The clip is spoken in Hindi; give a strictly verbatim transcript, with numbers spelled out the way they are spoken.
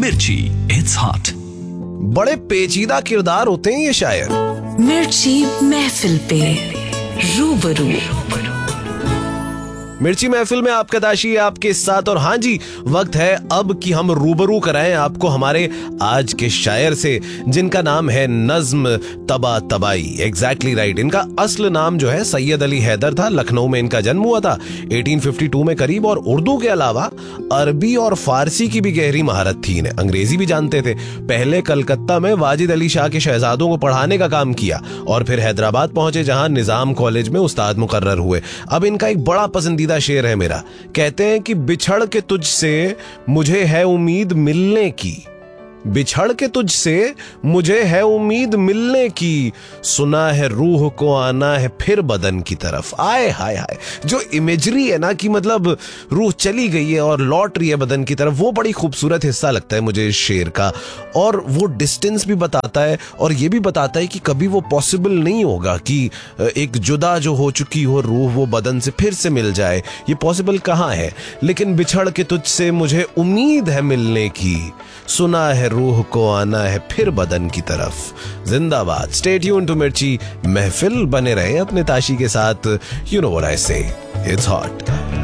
मिर्ची, इट्स हॉट। बड़े पेचीदा किरदार होते हैं ये शायर। मिर्ची महफिल पे रूबरू। मिर्ची महफिल में आपका दाशी है आपके साथ। और हाँ जी, वक्त है अब कि हम रूबरू कराएं आपको हमारे आज के शायर से, जिनका नाम है नज्म तबा तबाई। Exactly right. इनका असल नाम जो है सैयद अली हैदर था। लखनऊ में इनका जन्म हुआ था अठारह सौ बावन में करीब। और उर्दू के अलावा अरबी और फारसी की भी गहरी महारत थी इन्हें। अंग्रेजी भी जानते थे। पहले कलकत्ता में वाजिद अली शाह के शहजादों को पढ़ाने का काम किया और फिर हैदराबाद पहुंचे, जहां निजाम कॉलेज में उस्ताद मुकर्रर हुए। अब इनका एक बड़ा पसंदीदा शेर है मेरा। कहते हैं कि बिछड़ के तुझसे मुझे है उम्मीद मिलने की, बिछड़ के तुझसे मुझे है उम्मीद मिलने की, सुना है रूह को आना है फिर बदन की तरफ। आए हाय हाय, जो इमेजरी है ना कि मतलब रूह चली गई है और लौट रही है बदन की तरफ, वो बड़ी खूबसूरत हिस्सा लगता है मुझे इस शेर का। और वो डिस्टेंस भी बताता है और ये भी बताता है कि कभी वो पॉसिबल नहीं होगा कि एक जुदा जो हो चुकी हो रूह वो बदन से फिर से मिल जाए। ये पॉसिबल कहाँ है। लेकिन बिछड़ के तुझसे मुझे उम्मीद है मिलने की, सुना है रूह को आना है फिर बदन की तरफ। जिंदाबाद। स्टे ट्यून्ड टू मिर्ची महफिल, बने रहे अपने ताशी के साथ। यू नो व्हाट आई से, इट्स हॉट।